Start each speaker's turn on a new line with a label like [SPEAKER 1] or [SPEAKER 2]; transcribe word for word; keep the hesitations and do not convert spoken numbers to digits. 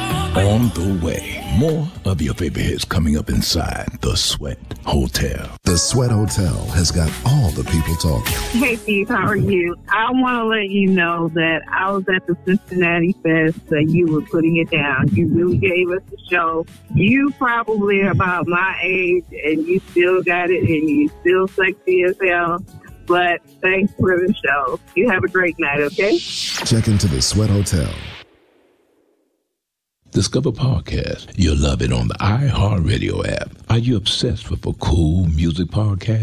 [SPEAKER 1] On the way, more of your favorite hits coming up inside the Sweat Hotel.
[SPEAKER 2] The Sweat Hotel has got all the people talking.
[SPEAKER 3] Hey, Steve, how are you? I want to let you know that I was at the Cincinnati Fest that you were putting it down. You really gave us a show. You probably are about my age, and you still got it, and you still sexy as hell. But thanks for the show. You have a great night, okay?
[SPEAKER 2] Check into the Sweat Hotel.
[SPEAKER 1] Discover podcast. You'll love it on the iHeartRadio app. Are you obsessed with a cool music podcast?